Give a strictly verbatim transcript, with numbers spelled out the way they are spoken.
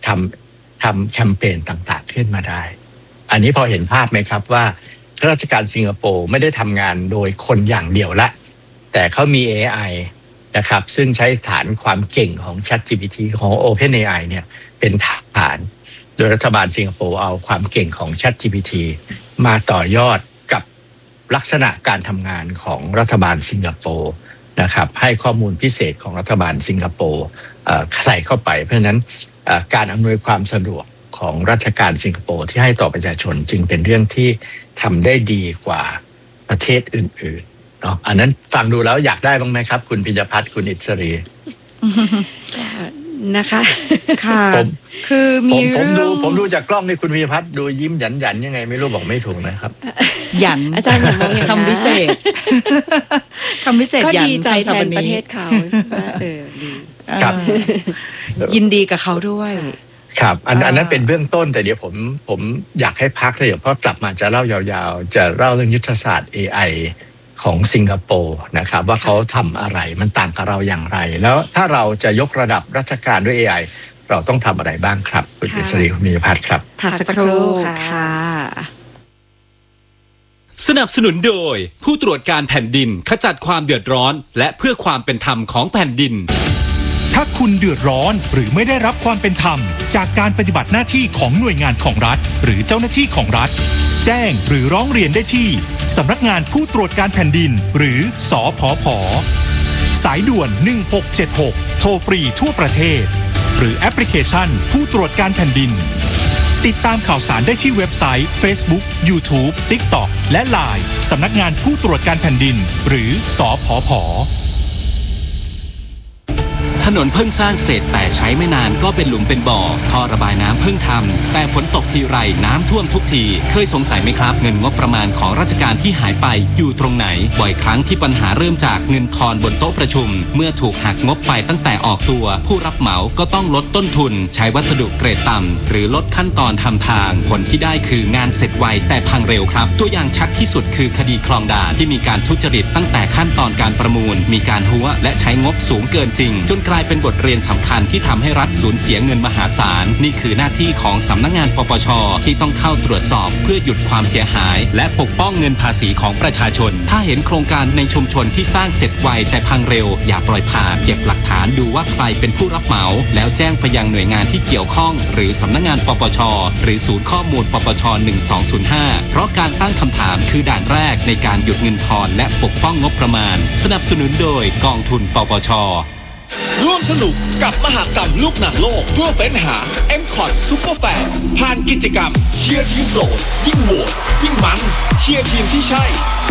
ทำทำแคมเปญต่างๆขึ้นมาได้อันนี้พอเห็นภาพไหมครับว่าข้าราชการสิงคโปร์ไม่ได้ทำงานโดยคนอย่างเดียวละแต่เขามี เอ ไอ นะครับซึ่งใช้ฐานความเก่งของ ChatGPT ของ OpenAI เนี่ยเป็นฐานโดยรัฐบาลสิงคโปร์เอาความเก่งของ ChatGPT มาต่อยอดกับลักษณะการทำงานของรัฐบาลสิงคโปร์นะครับให้ข้อมูลพิเศษของรัฐบาลสิงคโปร์ใส่เข้าไปเพราะฉะนั้นการอำนวยความสะดวกของราชการสิงคโปร์ที่ให้ต่อประชาชนจึงเป็นเรื่องที่ทำได้ดีกว่าประเทศอื่นๆเนาะอันนั้นฟังดูแล้วอยากได้บ้างไหมครับคุณพิญญพัฒน์คุณอิสรีนะคะค่ะคือมีผมดูผมดูจากกล้องนี่คุณพิญญพัฒน์ดูยิ้มหยันหยันยังไงไม่รู้บอกไม่ถูกนะครับหยันอาจารย์อย่ามองคำพิเศษคำพิเศษก็ดีใจแทนประเทศเขาเออดีครับยินดีกับเขาด้วยครับอันอันนั้นเป็นเบื้องต้นแต่เดี๋ยวผมผมอยากให้พักเลยเดี๋ยวเพราะกลับมาจะเล่ายาวๆจะเล่าเรื่องยุทธศาสตร์ เอ ไอ ของสิงคโปร์นะครับว่าเขาทำอะไรมันต่างกับเราอย่างไรแล้วถ้าเราจะยกระดับราชการด้วย เอ ไอ เราต้องทำอะไรบ้างครับคุณอิสรีคุณพิญญพัฒน์ครับถักสักครู่ค่ะสนับสนุนโดยผู้ตรวจการแผ่นดินขจัดความเดือดร้อนและเพื่อความเป็นธรรมของแผ่นดินถ้าคุณเดือดร้อนหรือไม่ได้รับความเป็นธรรมจากการปฏิบัติหน้าที่ของหน่วยงานของรัฐหรือเจ้าหน้าที่ของรัฐแจ้งหรือร้องเรียนได้ที่สำนักงานผู้ตรวจการแผ่นดินหรือสผผ.สายด่วนหนึ่งหกเจ็ดหกโทรฟรีทั่วประเทศหรือแอปพลิเคชันผู้ตรวจการแผ่นดินติดตามข่าวสารได้ที่เว็บไซต์ Facebook YouTube TikTok และ ไลน์ สำนักงานผู้ตรวจการแผ่นดินหรือสผผ. ถนนเพิ่งสร้างเสร็จแต่ใช้ไม่นานก็เป็นหลุมเป็นบ่อท่อระบายน้ำเพิ่งทำแต่ฝนตกทีไรน้ำท่วมทุกทีเคยสงสัยไหมครับเงินงบประมาณของราชการที่หายไปอยู่ตรงไหนบ่อยครั้งที่ปัญหาเริ่มจากเงินทอนบนโต๊ะประชุมเมื่อถูกหักงบไปตั้งแต่ออกตัวผู้รับเหมาก็ต้องลดต้นทุนใช้วัสดุเกรดต่ำหรือลดขั้นตอนทำทางผลที่ได้คืองานเสร็จไวแต่พังเร็วครับตัวอย่างชัดที่สุดคือคดีคลองด่านที่มีการทุจริตตั้งแต่ขั้นตอนการประมูลมีการหัวและใช้งบสูงเกินจริงจนกลายเป็นบทเรียนสำคัญที่ทำให้รัฐสูญเสียเงินมหาศาลนี่คือหน้าที่ของสำนักงานปปช.ที่ต้องเข้าตรวจสอบเพื่อหยุดความเสียหายและปกป้องเงินภาษีของประชาชนถ้าเห็นโครงการในชุมชนที่สร้างเสร็จไวแต่พังเร็วอย่าปล่อยผ่านเก็บหลักฐานดูว่าใครเป็นผู้รับเหมาแล้วแจ้งไปยังหน่วยงานที่เกี่ยวข้องหรือสำนักงานปปช.หรือศูนย์ข้อมูลปปช.หนึ่งสองศูนย์ห้าเพราะการตั้งคำถามคือด่านแรกในการหยุดเงินทอนและปกป้องงบประมาณสนับสนุนโดยกองทุนปปช. ร่วมสนุกกับมหกรรมลูกหนังโลกเพื่อเฟ้นหา เอ็ม คอท Super Fan ผ่านกิจกรรมเชียร์ทีมโปรดยิ่งโหวตยิ่งมันเชียร์ทีมที่ใช่